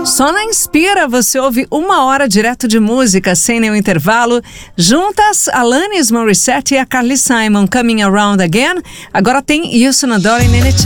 Só na Inspira você ouve 1 hora direto de música, sem nenhum intervalo. Juntas, Alanis Morissette e a Carly Simon, Coming Around Again. Agora tem Youssou N'Dour e Nenê Chen.